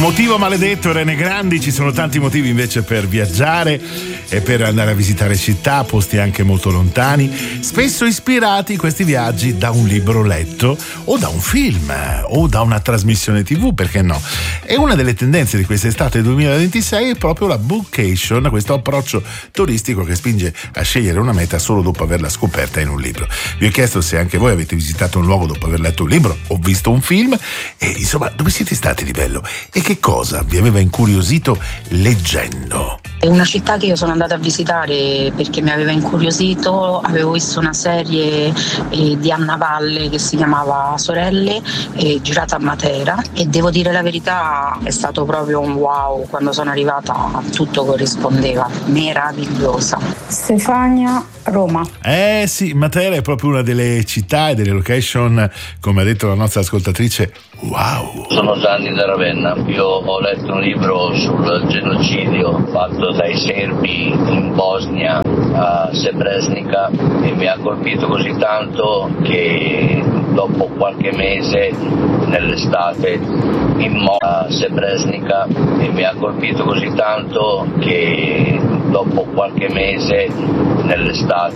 motivo maledetto, Irene Grandi. Ci sono tanti motivi invece per viaggiare e per andare a visitare città, posti anche molto lontani, spesso ispirati questi viaggi da un libro letto o da un film o da una trasmissione TV, perché no? E una delle tendenze di quest'estate 2026 è proprio la bookcation, questo approccio turistico che spinge a scegliere una meta solo dopo averla scoperta in un libro. Vi ho chiesto se anche voi avete visitato un luogo dopo aver letto un libro o visto un film e insomma dove siete stati di bello e che cosa vi aveva incuriosito leggendo. È una città che io sono andata a visitare perché mi aveva incuriosito, avevo visto una serie di Anna Valle che si chiamava Sorelle, girata a Matera, e devo dire la verità, è stato proprio un wow, quando sono arrivata tutto corrispondeva, meravigliosa. Stefania, Roma. Sì, Matera è proprio una delle città e delle location, come ha detto la nostra ascoltatrice, wow. Sono Gianni da Ravenna, io ho letto un libro sul genocidio fatto dai serbi in Bosnia a Srebrenica e mi ha colpito così tanto che dopo qualche mese nell'estate a Srebrenica e mi ha colpito così tanto che dopo qualche mese nell'estate